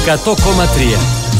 100,3.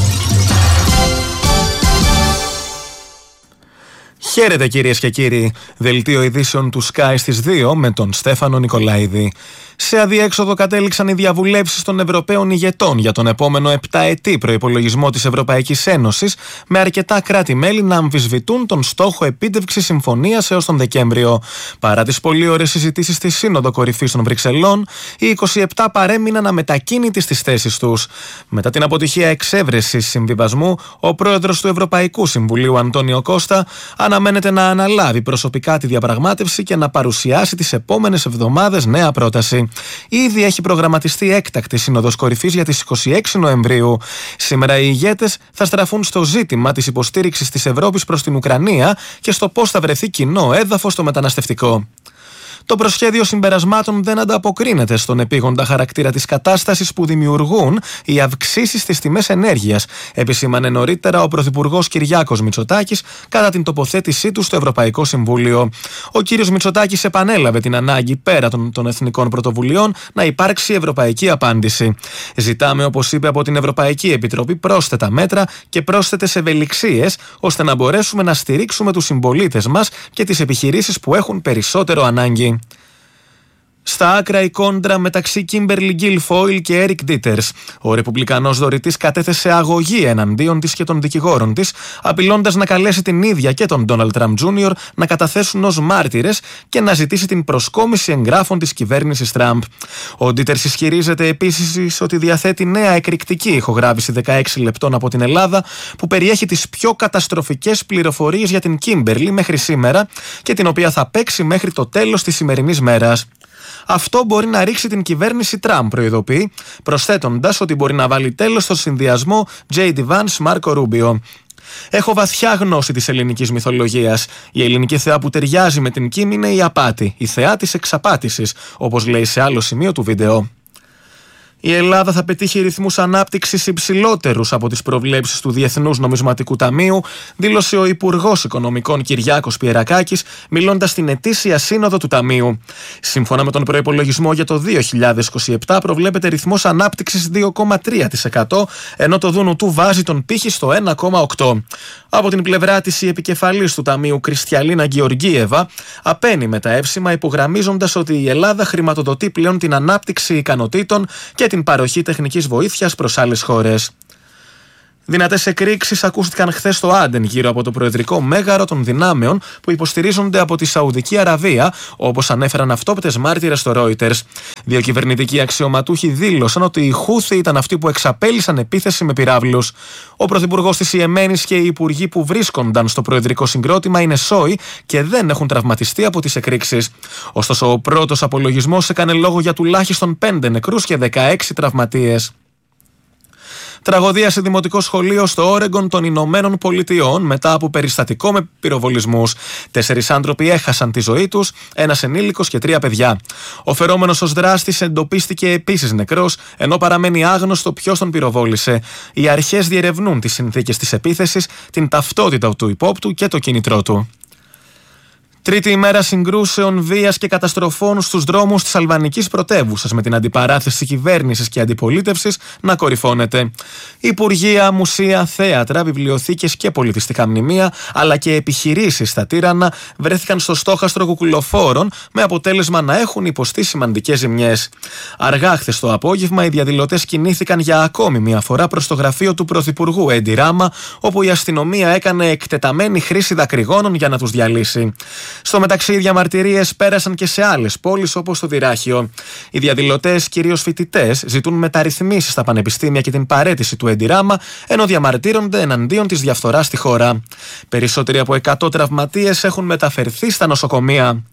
Χαίρετε κυρίες και κύριοι. Δελτίο ειδήσεων του Sky στις 2 με τον Στέφανο Νικολαίδη. Σε αδιέξοδο κατέληξαν οι διαβουλεύσεις των Ευρωπαίων ηγετών για τον επόμενο 7ετή προϋπολογισμό της Ευρωπαϊκής Ένωσης, με αρκετά κράτη-μέλη να αμφισβητούν τον στόχο επίτευξης συμφωνίας έως τον Δεκέμβριο. Παρά τις πολύ ωραίες συζητήσεις στη Σύνοδο Κορυφής των Βρυξελών, οι 27 παρέμειναν αμετακίνητοι στις θέσεις τους. Μετά την αποτυχία εξέβρεσης συμβιβασμού, ο πρόεδρος του Ευρωπαϊκού Συμβουλίου, Αντώνιο Κώστα, αναμένεται να αναλάβει προσωπικά τη διαπραγμάτευση και να παρουσιάσει τις επόμενες εβδομάδες νέα πρόταση. Ήδη έχει προγραμματιστεί έκτακτη Σύνοδος Κορυφής για τις 26 Νοεμβρίου. Σήμερα οι ηγέτες θα στραφούν στο ζήτημα της υποστήριξης της Ευρώπης προς την Ουκρανία και στο πώς θα βρεθεί κοινό έδαφος στο μεταναστευτικό. Το προσχέδιο συμπερασμάτων δεν ανταποκρίνεται στον επίγοντα χαρακτήρα της κατάστασης που δημιουργούν οι αυξήσεις στις τιμές ενέργειας, επισήμανε νωρίτερα ο Πρωθυπουργός Κυριάκος Μητσοτάκης κατά την τοποθέτησή του στο Ευρωπαϊκό Συμβούλιο. Ο κύριος Μητσοτάκης επανέλαβε την ανάγκη πέρα των εθνικών πρωτοβουλειών να υπάρξει ευρωπαϊκή απάντηση. Ζητάμε, όπως είπε, από την Ευρωπαϊκή Επιτροπή πρόσθετα μέτρα και πρόσθετες ευελιξίες, ώστε να μπορέσουμε να στηρίξουμε τους συμπολίτες μας και τις επιχειρήσεις που έχουν περισσότερο ανάγκη. Στα άκρα η κόντρα μεταξύ Κίμπερλι Γκίλφόιλ και Έρικ Ντίτερς. Ο ρεπουμπλικανός δωρητής κατέθεσε αγωγή εναντίον της και των δικηγόρων της, απειλώντας να καλέσει την ίδια και τον Ντόναλντ Τραμπ Τζούνιορ να καταθέσουν ως μάρτυρες και να ζητήσει την προσκόμιση εγγράφων της κυβέρνησης Τραμπ. Ο Ντίτερς ισχυρίζεται επίσης ότι διαθέτει νέα εκρηκτική ηχογράφηση 16 λεπτών από την Ελλάδα, που περιέχει τις πιο καταστροφικές πληροφορίες για την Κίμπερλι μέχρι σήμερα και την οποία θα παίξει μέχρι το τέλος της σημερινής μέρας. Αυτό μπορεί να ρίξει την κυβέρνηση Τραμπ, προειδοποιεί, προσθέτοντας ότι μπορεί να βάλει τέλος στο συνδυασμό J.D. Vance-Marco Rubio. Έχω βαθιά γνώση της ελληνικής μυθολογίας. Η ελληνική θεά που ταιριάζει με την Κίμ είναι η απάτη, η θεά της εξαπάτησης, όπως λέει σε άλλο σημείο του βίντεο. Η Ελλάδα θα πετύχει ρυθμούς ανάπτυξης υψηλότερους από τις προβλέψεις του Διεθνούς Νομισματικού Ταμείου, δήλωσε ο Υπουργός Οικονομικών Κυριάκος Πιερακάκης, μιλώντας στην ετήσια σύνοδο του Ταμείου. Σύμφωνα με τον προϋπολογισμό για το 2027, προβλέπεται ρυθμός ανάπτυξης 2,3%, ενώ το ΔΝΤ βάζει τον πύχη στο 1,8%. Από την πλευρά της, η επικεφαλής του Ταμείου, Κριστιαλίνα Γεωργίεβα, απαίνει με τα εύσημα, υπογραμμίζοντας ότι η Ελλάδα χρηματοδοτεί πλέον την ανάπτυξη ικανοτήτων και την παροχή τεχνικής βοήθειας προς άλλες χώρες. Δυνατές εκρήξεις ακούστηκαν χθες στο Άντεν γύρω από το προεδρικό μέγαρο των δυνάμεων που υποστηρίζονται από τη Σαουδική Αραβία, όπως ανέφεραν αυτόπτες μάρτυρες στο Reuters. Δύο κυβερνητικοί αξιωματούχοι δήλωσαν ότι οι Χούθοι ήταν αυτοί που εξαπέλυσαν επίθεση με πυράβλους. Ο πρωθυπουργός της Ιεμένης και οι υπουργοί που βρίσκονταν στο προεδρικό συγκρότημα είναι σόοι και δεν έχουν τραυματιστεί από τις εκρήξεις. Ωστόσο, ο πρώτος απολογισμός έκανε λόγο για τουλάχιστον 5 νεκρούς και 16 τραυματίες. Τραγωδία σε δημοτικό σχολείο στο Όρεγκον των Ηνωμένων Πολιτειών μετά από περιστατικό με πυροβολισμούς. 4 άνθρωποι έχασαν τη ζωή τους, ένας ενήλικος και 3 παιδιά. Ο φερόμενος ως δράστης εντοπίστηκε επίσης νεκρός, ενώ παραμένει άγνωστο ποιος τον πυροβόλησε. Οι αρχές διερευνούν τις συνθήκες της επίθεσης, την ταυτότητα του υπόπτου και το κίνητρό του. Τρίτη ημέρα συγκρούσεων, βίας και καταστροφών στους δρόμους της αλβανικής πρωτεύουσας, με την αντιπαράθεση κυβέρνησης και αντιπολίτευσης να κορυφώνεται. Υπουργεία, μουσεία, θέατρα, βιβλιοθήκες και πολιτιστικά μνημεία, αλλά και επιχειρήσεις στα Τύρανα βρέθηκαν στο στόχαστρο κουκουλοφόρων, με αποτέλεσμα να έχουν υποστεί σημαντικές ζημιές. Αργά χθες το απόγευμα, οι διαδηλωτές κινήθηκαν για ακόμη μια φορά προς το γραφείο του Πρωθυπουργού Έντι Ράμα, όπου η αστυνομία έκανε εκτεταμένη χρήση δακρυγόνων για να τους διαλύσει. Στο μεταξύ, οι διαμαρτυρίες πέρασαν και σε άλλες πόλεις όπως το Δυράχιο. Οι διαδηλωτές, κυρίως φοιτητές, ζητούν μεταρρυθμίσεις στα πανεπιστήμια και την παραίτηση του Έντι Ράμα, ενώ διαμαρτύρονται εναντίον της διαφθοράς στη χώρα. Περισσότεροι από 100 τραυματίες έχουν μεταφερθεί στα νοσοκομεία.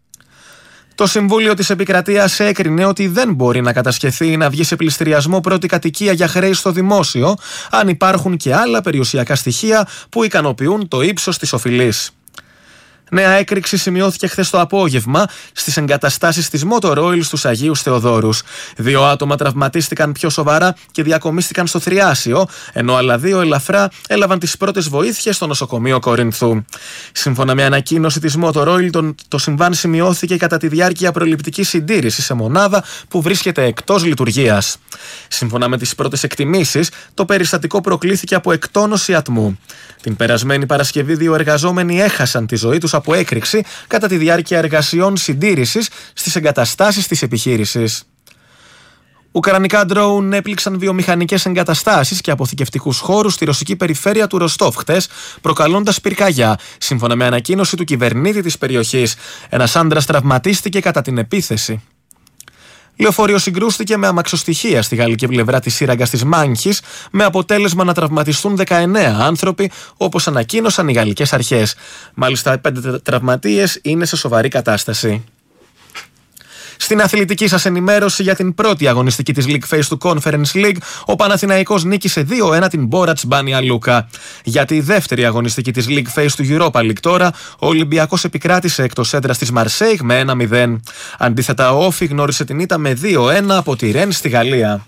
Το Συμβούλιο της Επικρατείας έκρινε ότι δεν μπορεί να κατασχεθεί ή να βγει σε πληστηριασμό πρώτη κατοικία για χρέη στο δημόσιο, αν υπάρχουν και άλλα περιουσιακά στοιχεία που ικανοποιούν το ύψος της οφειλής. Νέα έκρηξη σημειώθηκε χθες το απόγευμα στις εγκαταστάσεις της Motor Oil στους Αγίους Θεοδόρους. 2 άτομα τραυματίστηκαν πιο σοβαρά και διακομίστηκαν στο Θριάσιο, ενώ άλλα 2 ελαφρά έλαβαν τις πρώτες βοήθειες στο νοσοκομείο Κορινθού. Σύμφωνα με ανακοίνωση της Motor Oil, το συμβάν σημειώθηκε κατά τη διάρκεια προληπτικής συντήρησης σε μονάδα που βρίσκεται εκτός λειτουργίας. Σύμφωνα με τις πρώτες εκτιμήσεις, το περιστατικό προκλήθηκε από εκτόνωση ατμού. Την περασμένη Παρασκευή 2 εργαζόμενοι έχασαν τη ζωή τους από έκρηξη κατά τη διάρκεια εργασιών συντήρησης στις εγκαταστάσεις της επιχείρησης. Ουκρανικά ντρόουν έπληξαν βιομηχανικές εγκαταστάσεις και αποθηκευτικούς χώρους στη ρωσική περιφέρεια του Ροστόφ χτες, προκαλώντας πυρκαγιά, σύμφωνα με ανακοίνωση του κυβερνήτη της περιοχής. Ένας άντρας τραυματίστηκε κατά την επίθεση. Λεωφορείο συγκρούστηκε με αμαξοστοιχεία στη γαλλική πλευρά της σύραγγας της Μάνχης, με αποτέλεσμα να τραυματιστούν 19 άνθρωποι, όπως ανακοίνωσαν οι γαλλικές αρχές. Μάλιστα, 5 τραυματίες είναι σε σοβαρή κατάσταση. Στην αθλητική σας ενημέρωση για την πρώτη αγωνιστική της League Phase του Conference League, ο Παναθηναϊκός νίκησε 2-1 την Μπόρατς Μπάνια Λούκα. Για τη δεύτερη αγωνιστική της League Phase του Europa League τώρα, ο Ολυμπιακός επικράτησε εκτός έδρας της Μαρσέιγ με 1-0. Αντίθετα, ο Όφι γνώρισε την ήττα με 2-1 από τη Ρεν στη Γαλλία.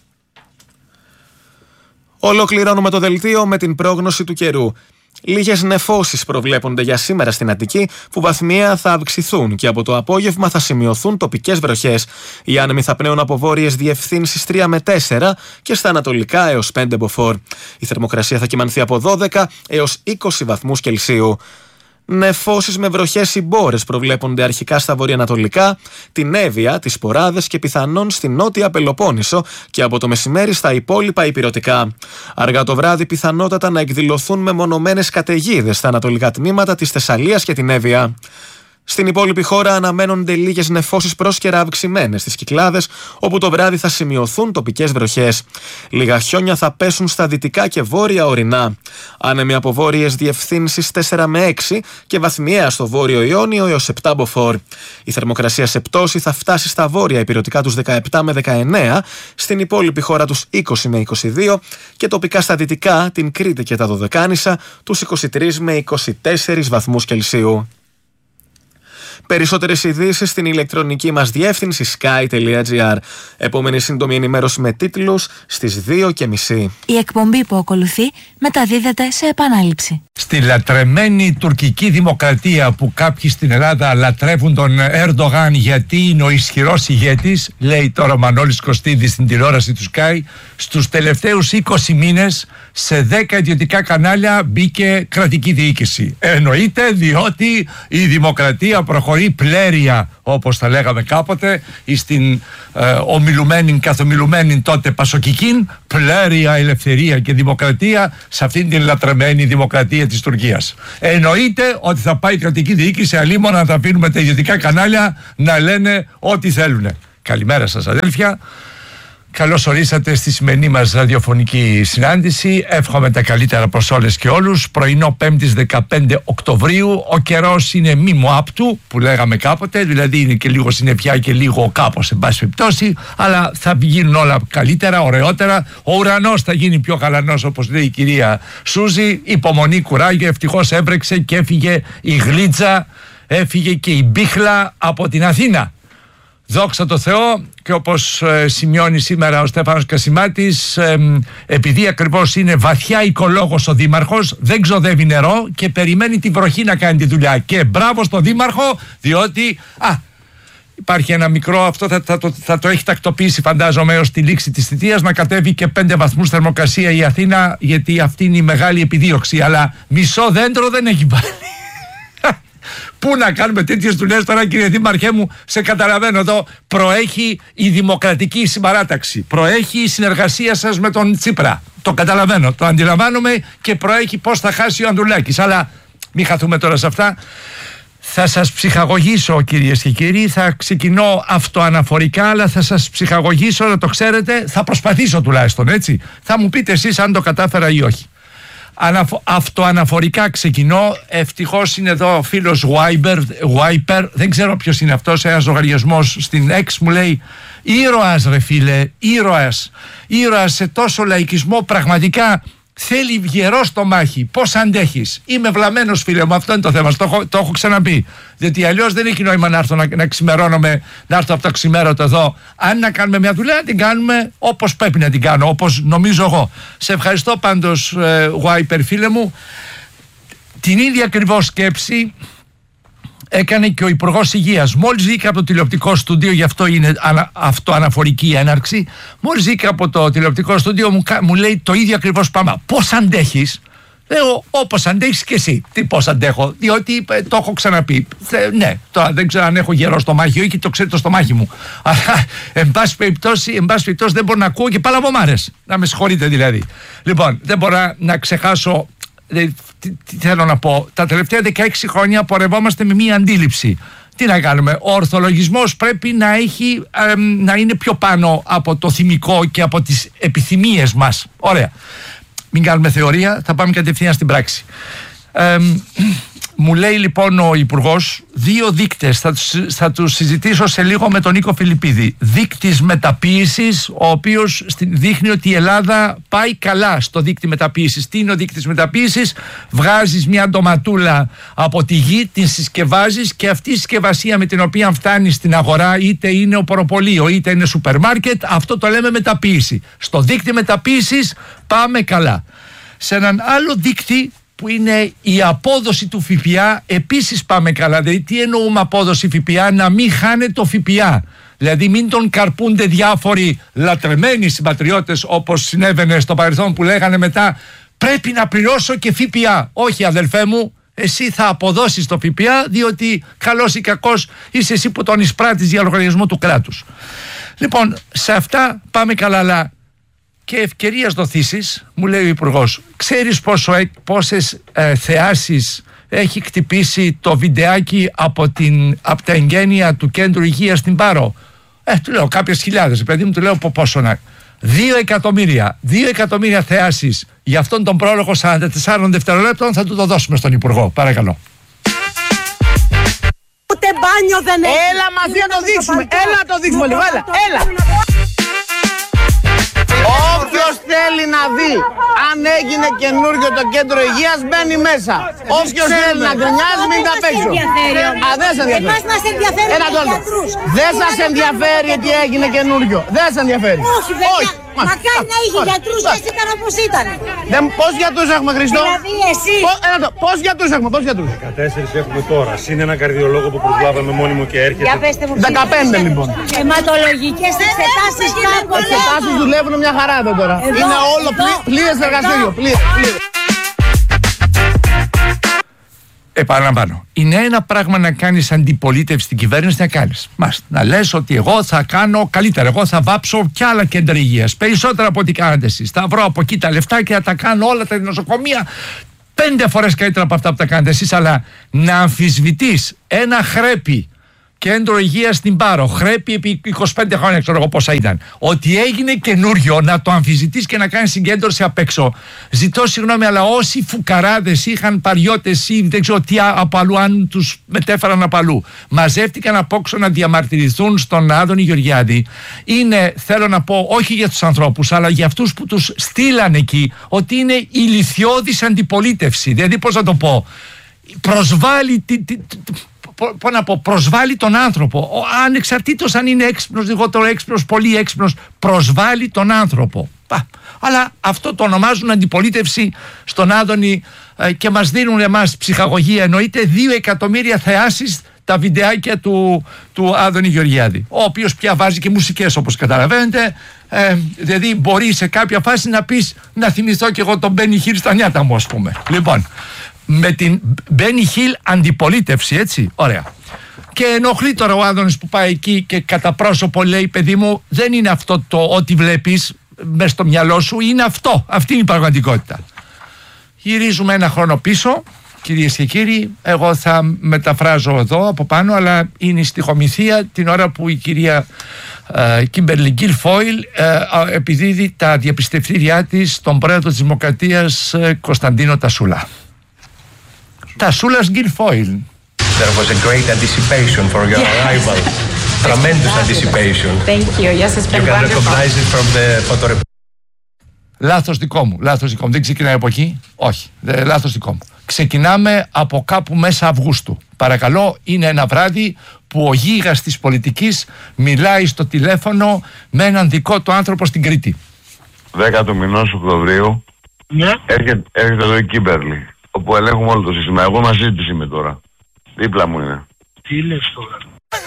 Ολοκληρώνουμε το δελτίο με την πρόγνωση του καιρού. Λίγες νεφώσεις προβλέπονται για σήμερα στην Αττική, που βαθμιαία θα αυξηθούν και από το απόγευμα θα σημειωθούν τοπικές βροχές. Οι άνεμοι θα πνέουν από βόρειες διευθύνσεις 3 με 4 και στα ανατολικά έως 5 μποφόρ. Η θερμοκρασία θα κυμανθεί από 12 έως 20 βαθμούς Κελσίου. Νεφώσεις με βροχές ή μπόρες προβλέπονται αρχικά στα βορειοανατολικά, την Εύβοια, τις Ποράδες και πιθανόν στην νότια Πελοπόννησο και από το μεσημέρι στα υπόλοιπα ηπειρωτικά. Αργά το βράδυ πιθανότατα να εκδηλωθούν μεμονωμένες καταιγίδες στα ανατολικά τμήματα της Θεσσαλίας και την Εύβοια. Στην υπόλοιπη χώρα αναμένονται λίγες νεφώσεις πρόσκαιρα αυξημένες στις Κυκλάδες, όπου το βράδυ θα σημειωθούν τοπικές βροχές. Λίγα χιόνια θα πέσουν στα δυτικά και βόρεια ορεινά. Άνεμοι από βόρειες διευθύνσεις 4 με 6 και βαθμιαία στο βόρειο Ιόνιο έως 7 μποφόρ. Η θερμοκρασία σε πτώση θα φτάσει στα βόρεια ηπειρωτικά τους 17 με 19, στην υπόλοιπη χώρα τους 20 με 22 και τοπικά στα δυτικά, την Κρήτη και τα Δωδεκάνησα, τους 23 με 24 βαθμούς Κελσίου. Περισσότερες ειδήσεις στην ηλεκτρονική μας διεύθυνση sky.gr. Επόμενη σύντομη ενημέρωση με τίτλους στις 2:30. Η εκπομπή που ακολουθεί μεταδίδεται σε επανάληψη. Στη λατρεμένη τουρκική δημοκρατία που κάποιοι στην Ελλάδα λατρεύουν τον Ερντογάν γιατί είναι ο ισχυρός ηγέτης, λέει τώρα ο Μανώλης Κωστίδης στην τηλεόραση του Sky, στους τελευταίους 20 μήνες σε 10 ιδιωτικά κανάλια μπήκε κρατική διοίκηση. Εννοείται διότι η δημοκρατία προχωρεί πλέρια, όπως τα λέγαμε κάποτε, στην ομιλουμένη, καθομιλουμένη τότε πασοκικήν, πλέρια ελευθερία και δημοκρατία σε αυτήν την λατρεμένη δημοκρατία της Τουρκίας. Εννοείται ότι θα πάει η κρατική διοίκηση, αλλήμωνα να τα αφήνουμε τα ιδιωτικά κανάλια να λένε ό,τι θέλουν. Καλημέρα σας αδέλφια. Καλώς ορίσατε στη σημερινή μας ραδιοφωνική συνάντηση. Εύχομαι τα καλύτερα προς όλες και όλους. Πρωινό 5ης 15 Οκτωβρίου. Ο καιρός είναι μη μου άπτου, που λέγαμε κάποτε, δηλαδή είναι και λίγο συννεφιά και λίγο κάπως, εν πάση περιπτώσει, αλλά θα γίνουν όλα καλύτερα, ωραιότερα. Ο ουρανός θα γίνει πιο γαλανός, όπως λέει η κυρία Σούζη. Υπομονή, κουράγιο. Ευτυχώς έβρεξε και έφυγε η γλίτσα, έφυγε και η μπίχλα από την Αθήνα. Δόξα τω Θεώ, και όπως σημειώνει σήμερα ο Στέφανος Κασιμάτης, επειδή ακριβώς είναι βαθιά οικολόγος ο δήμαρχος, δεν ξοδεύει νερό και περιμένει τη βροχή να κάνει τη δουλειά. Και μπράβο στον δήμαρχο, διότι υπάρχει ένα μικρό, αυτό θα το έχει τακτοποιήσει φαντάζομαι έως τη λήξη της θητείας, να κατέβει και 5 βαθμούς θερμοκρασία η Αθήνα, γιατί αυτή είναι η μεγάλη επιδίωξη. Αλλά μισό δέντρο δεν έχει πάρει. Πού να κάνουμε τέτοιες δουλειές τώρα, κύριε Δήμαρχέ μου? Σε καταλαβαίνω εδώ. Προέχει η δημοκρατική συμπαράταξη. Προέχει η συνεργασία σας με τον Τσίπρα. Το καταλαβαίνω, το αντιλαμβάνομαι και προέχει πώς θα χάσει ο Ανδρουλάκης. Αλλά μην χαθούμε τώρα σε αυτά. Θα σας ψυχαγωγήσω, κυρίες και κύριοι. Θα ξεκινώ αυτοαναφορικά, αλλά θα σας ψυχαγωγήσω, να το ξέρετε. Θα προσπαθήσω τουλάχιστον, έτσι. Θα μου πείτε εσείς αν το κατάφερα ή όχι. Αυτοαναφορικά ξεκινώ. Ευτυχώς είναι εδώ ο φίλος Wiper, δεν ξέρω ποιος είναι αυτός, ένας λογαριασμός στην X μου λέει ήρωας ρε φίλε, ήρωας σε τόσο λαϊκισμό, πραγματικά Θέλει γερό στομάχι. Πώς αντέχεις? Είμαι βλαμμένος, φίλε μου, αυτό είναι το θέμα. Το έχω ξαναπεί. Διότι αλλιώς δεν έχει νόημα να έρθω να ξημερώνομαι, να έρθω από το ξημέρωτο εδώ. Αν να κάνουμε μια δουλειά, να την κάνουμε όπως πρέπει να την κάνω, όπως νομίζω εγώ. Σε ευχαριστώ πάντως, Wiper, φίλε μου. Την ίδια ακριβώς σκέψη έκανε και ο Υπουργός Υγείας. Μόλις βγήκα από το τηλεοπτικό στούντιο, γι' αυτό είναι αυτοαναφορική έναρξη. Μόλις βγήκα από το τηλεοπτικό στούντιο, μου λέει το ίδιο ακριβώς πράγμα. Πώς αντέχεις? Λέω, όπως αντέχεις και εσύ. Τι πώς αντέχω? Διότι το έχω ξαναπεί. Ναι, τώρα δεν ξέρω αν έχω γερό στομάχι ή το ξέρει το στομάχι μου. Αλλά εν πάση περιπτώσει δεν μπορώ να ακούω και παλαβομάρες. Να με συγχωρείτε δηλαδή. Λοιπόν, δεν μπορώ να ξεχάσω. Τι θέλω να πω? Τα τελευταία 16 χρόνια πορευόμαστε με μία αντίληψη. Τι να κάνουμε? Ο ορθολογισμός πρέπει να είναι πιο πάνω από το θυμικό και από τις επιθυμίες μας. Ωραία. Μην κάνουμε θεωρία, θα πάμε κατευθείαν στην πράξη. Μου λέει λοιπόν ο Υπουργός 2 δείκτες, θα τους συζητήσω σε λίγο με τον Νίκο Φιλιππίδη. Δείκτης μεταποίησης, ο οποίος δείχνει ότι η Ελλάδα πάει καλά στο δείκτη μεταποίησης. Τι είναι ο δείκτης μεταποίησης? Βγάζεις μια ντοματούλα από τη γη, την συσκευάζεις και αυτή η συσκευασία με την οποία φτάνει στην αγορά, είτε είναι οποροπωλείο είτε είναι σούπερ μάρκετ, αυτό το λέμε μεταποίηση. Στο δείκτη μεταποίησης πάμε καλά. Σε έναν άλλο δείκτη που είναι η απόδοση του ΦΠΑ, επίσης πάμε καλά. Δηλαδή τι εννοούμε απόδοση ΦΠΑ? Να μην χάνεται το ΦΠΑ. Δηλαδή μην τον καρπούνται διάφοροι λατρεμένοι συμπατριώτες, όπως συνέβαινε στο παρελθόν, που λέγανε μετά πρέπει να πληρώσω και ΦΠΑ. Όχι, αδελφέ μου, εσύ θα αποδώσεις το ΦΠΑ, διότι καλός ή κακός είσαι εσύ που τον εισπράττεις για λογαριασμό του κράτους. Λοιπόν, σε αυτά πάμε καλά, αλλά και ευκαιρίας δοθήσεις, μου λέει ο Υπουργός, ξέρεις πόσες θεάσεις έχει χτυπήσει το βιντεάκι από τα εγγένεια του Κέντρου Υγείας στην Πάρο? Του λέω κάποιες χιλιάδες, παιδί μου, του λέω πόσο να. 2 εκατομμύρια θεάσεις για αυτόν τον πρόλογο 44 δευτερολέπτων. Θα του το δώσουμε στον Υπουργό, παρακαλώ. Ούτε μπάνιο δεν έχει. Έλα μαζί να το δείξουμε. Έλα να το δείξουμε λίγο. Έλα. Όποιος θέλει να δει αν έγινε καινούργιο το κέντρο υγείας μπαίνει μέσα. Όποιος θέλει να γκρινιάζει μην τα παίξω. Δεν σας ενδιαφέρει. Εμάς μας ενδιαφέρει για γιατρούς. Δεν σας ενδιαφέρει ότι έγινε καινούργιο. Δεν σας ενδιαφέρει. Όχι βέβαια. Μακάρι να είχε γιατρούς και έτσι ήταν όπως ήταν. Πόσους γιατρούς έχουμε, Χριστό? Δηλαδή εσύ. Πόσους γιατρούς έχουμε? 14 έχουμε τώρα. Συν ένα καρδιολόγο που προσλάβαμε μόνιμο και έρχεται. Για πέστε μου. 15 λοιπόν. Αιματολογικές εξετάσεις κάπου. Εξετάσεις δουλεύουν μια χαρά εδώ τώρα. Είναι όλο πλήρες εργαστήριο. Επαναλαμβάνω, είναι ένα πράγμα να κάνεις αντιπολίτευση στην κυβέρνηση, να κάνεις. Να λες ότι εγώ θα κάνω καλύτερα, εγώ θα βάψω κι άλλα κέντρα υγείας, περισσότερα από ό,τι κάνατε εσείς. Θα βρω από εκεί τα λεφτά και θα τα κάνω όλα τα νοσοκομεία 5 φορές καλύτερα από αυτά που τα κάνετε εσείς. Αλλά να αμφισβητείς ένα χρέπι κέντρο υγείας στην Πάρο, χρέπει επί 25 χρόνια, ξέρω εγώ πόσα ήταν, ότι έγινε καινούριο, να το αμφισβητείς και να κάνεις συγκέντρωση απ' έξω. Ζητώ συγγνώμη, αλλά όσοι φουκαράδες είχαν παριώτες ή δεν ξέρω τι από αλλού, αν τους μετέφεραν από αλλού, μαζεύτηκαν απόξω να διαμαρτυρηθούν στον Άδωνη Γεωργιάδη, είναι, θέλω να πω, όχι για τους ανθρώπους, αλλά για αυτούς που τους στείλαν εκεί, ότι είναι ηλιθιώδης αντιπολίτευση. Δηλαδή, πώς να το πω, προσβάλλει προσβάλλει τον άνθρωπο, ανεξαρτήτως αν είναι έξυπνος, λιγότερο έξυπνος, πολύ έξυπνος, προσβάλλει τον άνθρωπο. Αλλά αυτό το ονομάζουν αντιπολίτευση στον Άδωνη και μας δίνουν εμάς ψυχαγωγία. Εννοείται 2 εκατομμύρια θεάσεις τα βιντεάκια του Άδωνη Γεωργιάδη, ο οποίος πια βάζει και μουσικές, όπως καταλαβαίνετε. Δηλαδή μπορεί σε κάποια φάση να πεις, να θυμηθώ και εγώ τον Μπένι Χιλ στα νιάτα μου, ας πούμε. Λοιπόν, με την Μπένι Χιλ αντιπολίτευση, έτσι, ωραία. Και ενοχλεί τώρα ο Άδωνης που πάει εκεί και κατά πρόσωπο λέει, παιδί μου, δεν είναι αυτό το ό,τι βλέπεις μες στο μυαλό σου, είναι αυτό, αυτή είναι η πραγματικότητα. Γυρίζουμε ένα χρόνο πίσω, κυρίες και κύριοι, εγώ θα μεταφράζω εδώ από πάνω, αλλά είναι η στιχομυθία την ώρα που η κυρία Κίμπερλι Γκίλφόιλ επιδίδει τα διαπιστευτήριά της στον πρόεδρο της Δημοκρατίας Κωνσταντίνο Τασούλα. Τασούλας Γκίλφόιλ. There was a great anticipation for your arrival. Tremendous anticipation. Thank you. Yes, it's been You can wonderful. recognize it from the photo. Λάθος δικό μου. Δεν ξεκινάει από εκεί. Όχι. Λάθος δικό μου. Ξεκινάμε από κάπου μέσα Αυγούστου. Παρακαλώ, είναι ένα βράδυ που ο γίγας της πολιτικής μιλάει στο τηλέφωνο με έναν δικό του άνθρωπο στην Κρήτη. 10 του μηνός Οκτωβρίου έρχεται εδώ η Κίμπερλι, όπου ελέγχουμε όλο το σύστημα. Εγώ μαζί της είμαι τώρα. Δίπλα μου είναι. Τι λες τώρα?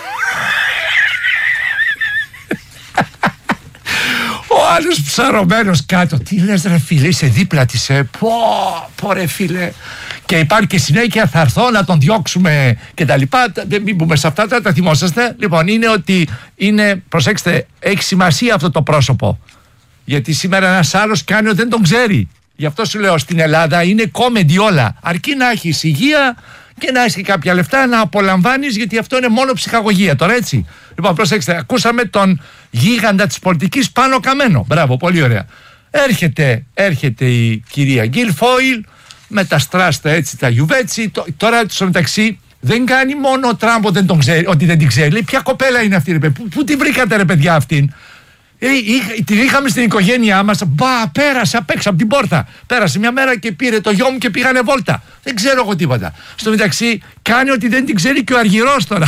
Ο άλλος ψαρωμένος κάτω. Τι λες ρε φίλε, είσαι δίπλα της, πω ρε φίλε. Και υπάρχει και συνέχεια, θα έρθω να τον διώξουμε και τα λοιπά. Μην μπούμε σε αυτά, τα θυμόσαστε. Λοιπόν, είναι ότι είναι, προσέξτε, έχει σημασία αυτό το πρόσωπο. Γιατί σήμερα ένας άλλος κάνει ότι δεν τον ξέρει. Γι' αυτό σου λέω, στην Ελλάδα είναι κόμεντι όλα. Αρκεί να έχεις υγεία και να έχεις και κάποια λεφτά να απολαμβάνεις, γιατί αυτό είναι μόνο ψυχαγωγία τώρα, έτσι. Λοιπόν, προσέξτε, ακούσαμε τον γίγαντα της πολιτικής Πάνο Καμένο. Μπράβο, πολύ ωραία. Έρχεται η κυρία Γκίλφοιλ με τα στράστα έτσι, τα γιουβέτσι. Τώρα στο μεταξύ δεν κάνει μόνο ο Τραμπ ότι δεν την ξέρει. Λέει, ποια κοπέλα είναι αυτή, ρε παιδί, πού τη βρήκατε ρε παιδιά αυτήν? Την είχαμε στην οικογένειά μας. Πέρασε απ' έξω από την πόρτα. Πέρασε μια μέρα και πήρε το γιο μου και πήγανε βόλτα. Δεν ξέρω εγώ τίποτα. Στο μεταξύ κάνει ότι δεν την ξέρει και ο Αργυρός τώρα.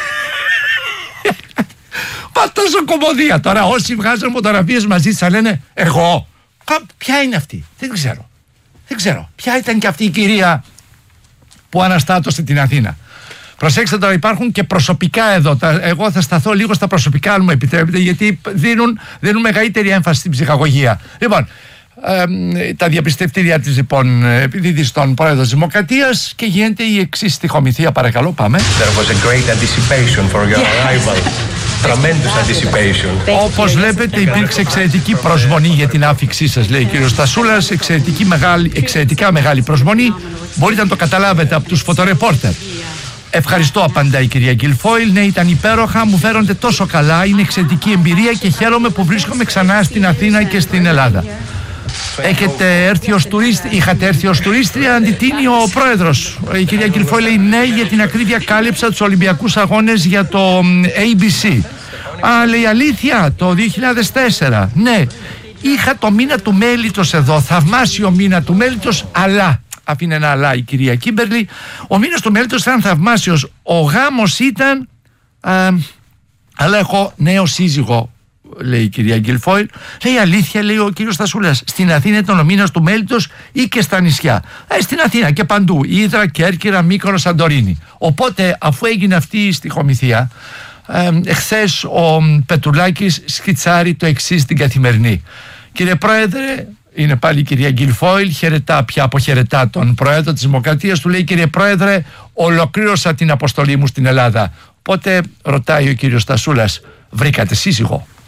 Μα τόσο κομμωδία. Τώρα όσοι βγάζουν φωτογραφίες μαζί της θα λένε εγώ. Ποια είναι αυτή? Δεν ξέρω. Ποια ήταν και αυτή η κυρία που αναστάτωσε την Αθήνα? Προσέξτε τώρα, υπάρχουν και προσωπικά εδώ. Εγώ θα σταθώ λίγο στα προσωπικά, αν μου επιτρέπετε, γιατί δίνουν μεγαλύτερη έμφαση στην ψυχαγωγία. Λοιπόν, τα διαπιστευτήρια της λοιπόν επιδίδει στον πρόεδρο της Δημοκρατίας και γίνεται η εξής στιχομηθεία. Παρακαλώ, πάμε. There was a great anticipation for your arrival. Tremendous anticipation. Όπως βλέπετε, υπήρξε εξαιρετική προσμονή για την άφηξή σας, λέει ο κύριος Στασούλας. Εξαιρετικά μεγάλη προσμονή. Μπορείτε να το καταλάβετε από τους φωτορεπόρτερ. Ευχαριστώ, απαντάει η κυρία Γκίλφοιλ. Ναι, ήταν υπέροχα, μου φέρονται τόσο καλά. Είναι εξαιρετική εμπειρία και χαίρομαι που βρίσκομαι ξανά στην Αθήνα και στην Ελλάδα. Είχατε έρθει ως τουρίστρια, αντιτείνει ο πρόεδρος. Η κυρία Γκίλφοιλ λέει ναι, για την ακρίβεια κάλυψα τους Ολυμπιακούς Αγώνες για το ABC. Λέει αλήθεια, το 2004. Ναι, είχα το μήνα του μέλιτος εδώ, θαυμάσιο μήνα του μέλιτος, αλλά... Αφήνει ένα αλλά η κυρία Κίμπερλι. Ο μήνας του μέλιτος ήταν θαυμάσιος. Ο γάμος ήταν αλλά έχω νέο σύζυγο, λέει η κυρία Γκίλφοιλ. Λέει αλήθεια, λέει ο κύριος Στασούλας. Στην Αθήνα ήταν ο μήνας του μέλιτος ή και στα νησιά? Στην Αθήνα και παντού. Ύδρα, Κέρκυρα, Μύκονος, Σαντορίνη. Οπότε αφού έγινε αυτή η στιχομηθεία, εχθές ο Πετρουλάκης σκιτσάρει το εξής στην Καθημερινή. Κύριε Πρόεδρε, είναι πάλι η κυρία Γκίλφοιλ, αποχαιρετά τον Πρόεδρο της Δημοκρατίας, του λέει κύριε Πρόεδρε, ολοκλήρωσα την αποστολή μου στην Ελλάδα. Οπότε ρωτάει ο κύριος Στασούλας, βρήκατε σύζυγο?